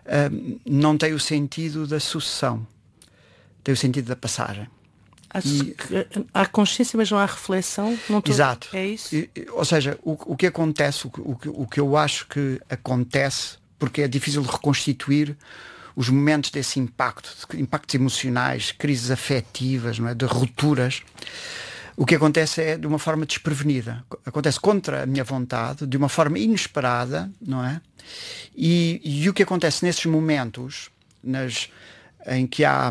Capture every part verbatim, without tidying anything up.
uh, não tem o sentido da sucessão, tem o sentido da passagem. E... Há consciência, mas não há reflexão. Não tô... Exato. É isso? E, ou seja, o, o que acontece, o, o, o que eu acho que acontece, porque é difícil reconstituir os momentos desse impacto, de impactos emocionais, crises afetivas, não é? De rupturas. O que acontece é de uma forma desprevenida. Acontece contra a minha vontade, de uma forma inesperada, não é? E, e o que acontece nesses momentos, nas, em que há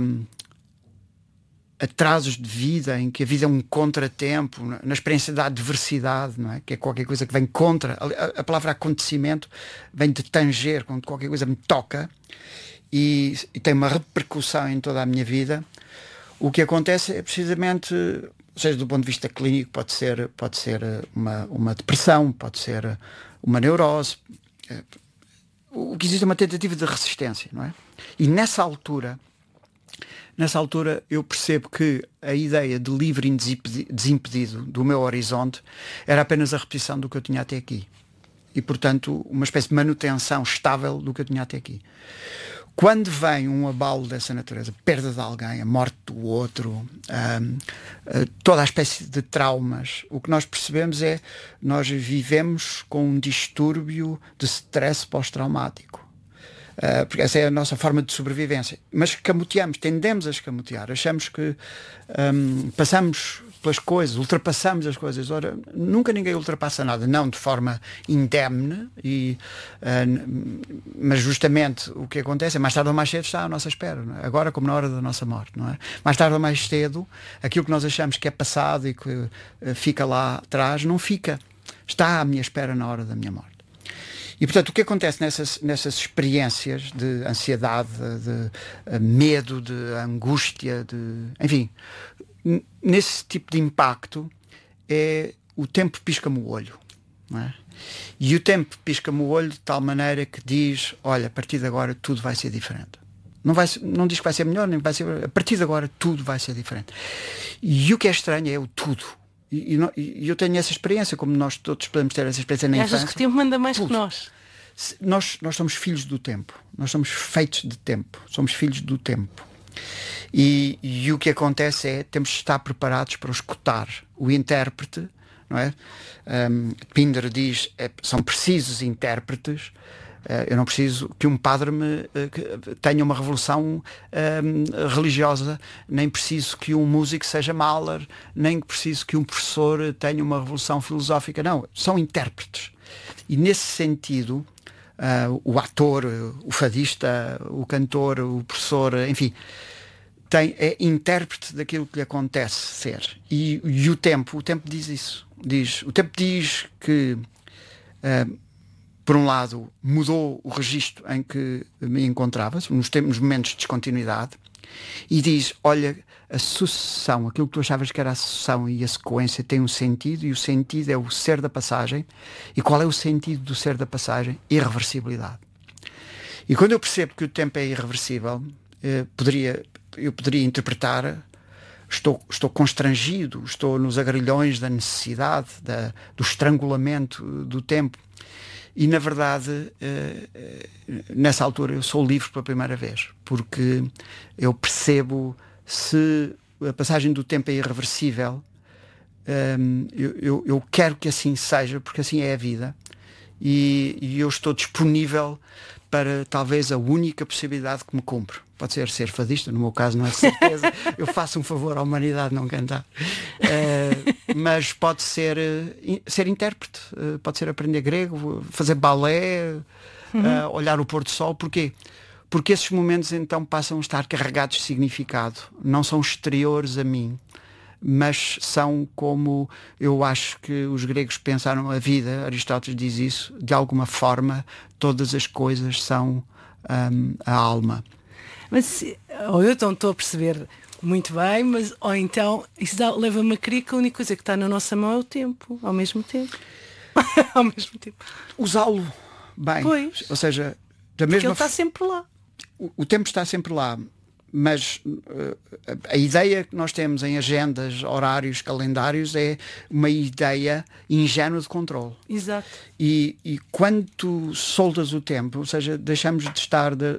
atrasos de vida, em que a vida é um contratempo, na experiência da adversidade, não é? Que é qualquer coisa que vem contra. A, a palavra acontecimento vem de tanger, quando qualquer coisa me toca e, e tem uma repercussão em toda a minha vida. O que acontece é precisamente, ou seja, do ponto de vista clínico, pode ser, pode ser uma, uma depressão, pode ser uma neurose. O que existe é uma tentativa de resistência, não é? E nessa altura, nessa altura eu percebo que a ideia de livre e desimpedido do meu horizonte era apenas a repetição do que eu tinha até aqui. E, portanto, uma espécie de manutenção estável do que eu tinha até aqui. Quando vem um abalo dessa natureza, perda de alguém, a morte do outro, um, toda a espécie de traumas, o que nós percebemos é nós vivemos com um distúrbio de stress pós-traumático. Uh, porque essa é a nossa forma de sobrevivência. Mas escamoteamos, tendemos a escamotear, achamos que um, passamos pelas coisas, ultrapassamos as coisas. Ora, nunca ninguém ultrapassa nada, não de forma indemne, e, uh, mas justamente o que acontece é mais tarde ou mais cedo está à nossa espera, não é? Agora como na hora da nossa morte, não é? Mais tarde ou mais cedo, aquilo que nós achamos que é passado e que uh, fica lá atrás, não fica. Está à minha espera na hora da minha morte. E, portanto, o que acontece nessas, nessas experiências de ansiedade, de, de medo, de angústia, de, enfim, nesse tipo de impacto, é o tempo pisca-me o olho, não é? E o tempo pisca-me o olho de tal maneira que diz, olha, a partir de agora tudo vai ser diferente. Não, vai, não diz que vai ser melhor, nem vai ser... A partir de agora tudo vai ser diferente. E o que é estranho é o tudo. E, e, e eu tenho essa experiência, como nós todos podemos ter essa experiência na infância. Achas que o tempo manda mais tudo. que nós? Nós, nós somos filhos do tempo. Nós somos feitos de tempo. Somos filhos do tempo. E, e o que acontece é, temos de estar preparados para escutar o intérprete, não é? Um, Pindar diz, é, são precisos intérpretes. Uh, eu não preciso que um padre me, uh, que tenha uma revolução uh, religiosa, nem preciso que um músico seja Mahler, nem preciso que um professor tenha uma revolução filosófica. Não, são intérpretes. E nesse sentido, uh, o ator, o fadista, o cantor, o professor, enfim, tem, é intérprete daquilo que lhe acontece ser. E, e o tempo, o tempo diz isso. Diz, o tempo diz que uh, por um lado, mudou o registro em que me encontrava, nos, nos momentos de descontinuidade, e diz, olha, a sucessão, aquilo que tu achavas que era a sucessão e a sequência tem um sentido, e o sentido é o ser da passagem. E qual é o sentido do ser da passagem? Irreversibilidade. E quando eu percebo que o tempo é irreversível, eh, poderia, eu poderia interpretar, estou, estou constrangido, estou nos agrilhões da necessidade, da, do estrangulamento do tempo. E, na verdade, nessa altura eu sou livre pela primeira vez, porque eu percebo, se a passagem do tempo é irreversível, eu, eu, eu quero que assim seja, porque assim é a vida, e, e eu estou disponível para talvez a única possibilidade que me cumpre. Pode ser ser fadista, no meu caso não é certeza, eu faço um favor à humanidade não cantar. Uh, mas pode ser uh, ser intérprete, uh, pode ser aprender grego, fazer balé, uhum. uh, olhar o pôr do sol. Porquê? Porque esses momentos então passam a estar carregados de significado. Não são exteriores a mim, mas são como eu acho que os gregos pensaram a vida. Aristóteles diz isso, de alguma forma todas as coisas são um, a alma. Mas ou eu não estou a perceber muito bem, mas ou então isso dá, leva-me a crer que a única coisa que está na nossa mão é o tempo, ao mesmo tempo. Ao mesmo tempo. Usá-lo bem. Pois. Ou seja, da Porque mesma ele está sempre lá. O, o tempo está sempre lá, mas uh, a, a ideia que nós temos em agendas, horários, calendários é uma ideia ingênua de controle. Exato. E, e quando tu soltas o tempo, ou seja, deixamos de estar de,